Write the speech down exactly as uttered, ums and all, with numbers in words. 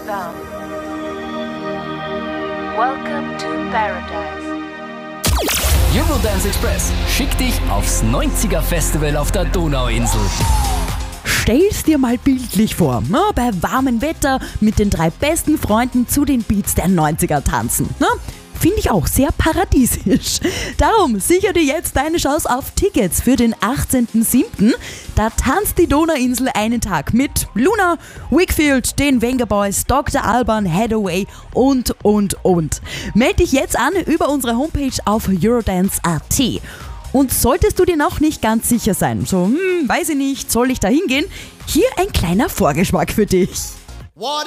bound. Welcome to paradise. Eurodance Express schickt dich aufs neunziger Festival auf der Donauinsel. Stell's dir mal bildlich vor, ne? Bei warmem Wetter mit den drei besten Freunden zu den Beats der neunziger tanzen. Ne? Finde ich auch sehr paradiesisch. Darum sicher dir jetzt deine Chance auf Tickets für den achtzehnten siebten Da tanzt die Donauinsel einen Tag mit Luna, Wakefield, den Vengaboys, Doktor Alban, Hathaway und, und, und. Meld dich jetzt an über unsere Homepage auf eurodance punkt a t. Und solltest du dir noch nicht ganz sicher sein, so, hm, weiß ich nicht, soll ich da hingehen? Hier ein kleiner Vorgeschmack für dich.